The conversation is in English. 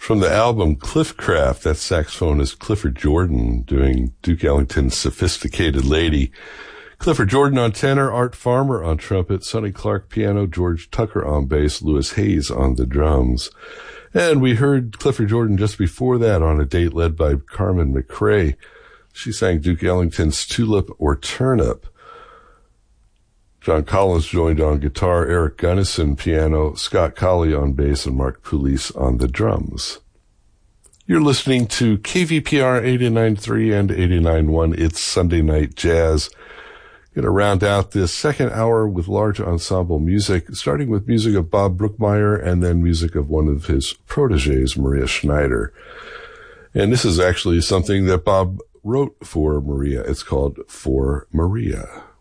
From the album Cliffcraft, that's saxophonist Clifford Jordan doing Duke Ellington's Sophisticated Lady. Clifford Jordan on tenor, Art Farmer on trumpet, Sonny Clark piano, George Tucker on bass, Louis Hayes on the drums. And we heard Clifford Jordan just before that on a date led by Carmen McRae. She sang Duke Ellington's Tulip or Turnip. John Collins joined on guitar, Eric Gunnison piano, Scott Colley on bass, and Mark Pulis on the drums. You're listening to KVPR 89.3 and 89.1. It's Sunday Night Jazz. Going to round out this second hour with large ensemble music, starting with music of Bob Brookmeyer and then music of one of his proteges, Maria Schneider. And this is actually something that Bob wrote for Maria. It's called For Maria.